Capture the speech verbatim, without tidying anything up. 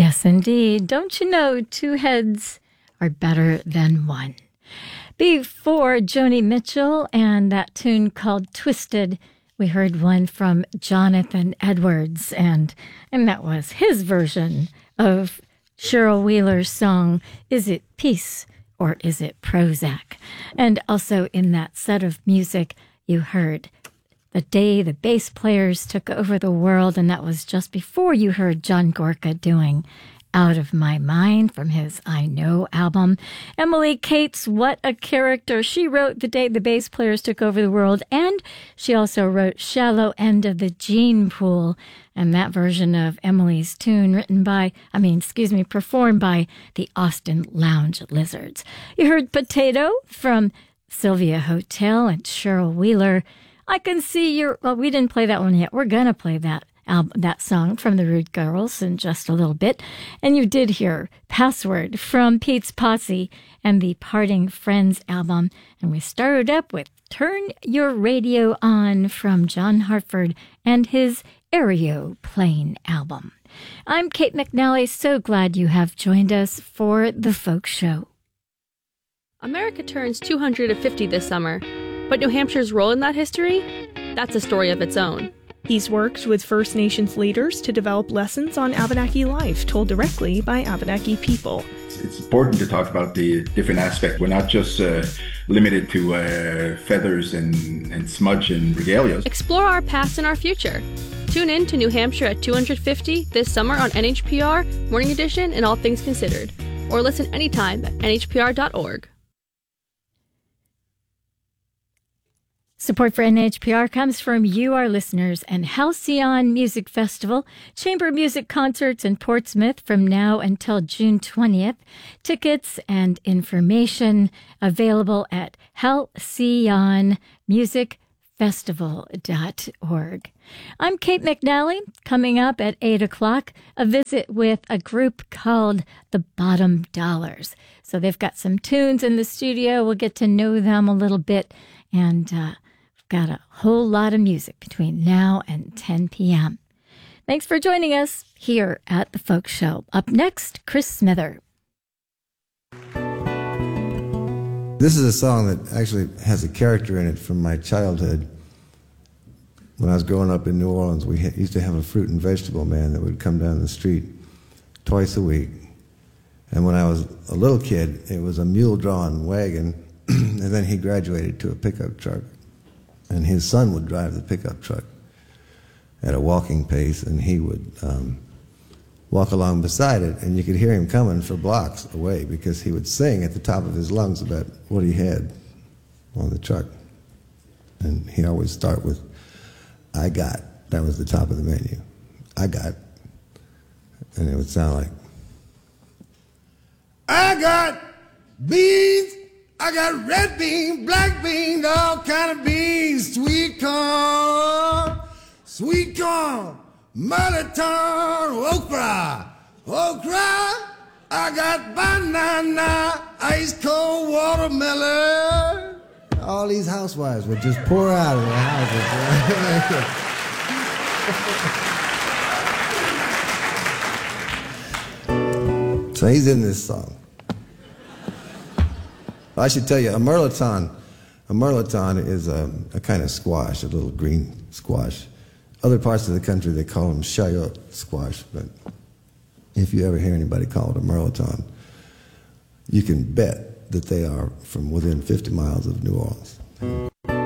Yes, indeed. Don't you know two heads are better than one? Before Joni Mitchell and that tune called Twisted, we heard one from Jonathan Edwards, and, and that was his version of Cheryl Wheeler's song, Is It Peace or Is It Prozac? And also in that set of music, you heard The Day the Bass Players Took Over the World, and that was just before you heard John Gorka doing Out of My Mind from his I Know album. Emily Cates, what a character. She wrote The Day the Bass Players Took Over the World, and she also wrote Shallow End of the Gene Pool, and that version of Emily's tune written by, I mean, excuse me, performed by the Austin Lounge Lizards. You heard Potato from Sylvia Hotel and Cheryl Wheeler. I can see your, well, we didn't play that one yet. We're going to play that album, that song from the Rude Girls in just a little bit. And you did hear Password from Pete's Posse and the Parting Friends album. And we started up with Turn Your Radio On from John Hartford and his Aeroplane album. I'm Kate McNally. So glad you have joined us for The Folk Show. America turns two hundred fifty this summer, but New Hampshire's role in that history? That's a story of its own. He's worked with First Nations leaders to develop lessons on Abenaki life told directly by Abenaki people. It's important to talk about the different aspects. We're not just uh, limited to uh, feathers and, and smudge and regalias. Explore our past and our future. Tune in to New Hampshire at two hundred fifty this summer on N H P R, Morning Edition, and All Things Considered. Or listen anytime at N H P R dot org. Support for N H P R comes from you, our listeners, and Halcyon Music Festival, chamber music concerts in Portsmouth from now until June twentieth. Tickets and information available at halcyon music festival dot org. I'm Kate McNally. Coming up at eight o'clock, a visit with a group called The Bottom Dollars. So they've got some tunes in the studio. We'll get to know them a little bit, and uh, got a whole lot of music between now and ten p.m. Thanks for joining us here at The Folk Show. Up next, Chris Smither. This is a song that actually has a character in it from my childhood. When I was growing up in New Orleans, we used to have a fruit and vegetable man that would come down the street twice a week. And when I was a little kid, it was a mule-drawn wagon, and then he graduated to a pickup truck. And his son would drive the pickup truck at a walking pace, and he would um, walk along beside it, and you could hear him coming for blocks away because he would sing at the top of his lungs about what he had on the truck. And he'd always start with, I got. That was the top of the menu. I got. And it would sound like, I got beans. I got red beans, black beans, all kind of beans, sweet corn, sweet corn, mulleton, okra, okra. I got banana, ice cold watermelon. All these housewives would just pour out of their houses. So he's in this song. I should tell you, a mirliton, a mirliton is a, a kind of squash, a little green squash. Other parts of the country, they call them shayot squash, but if you ever hear anybody call it a mirliton, you can bet that they are from within fifty miles of New Orleans.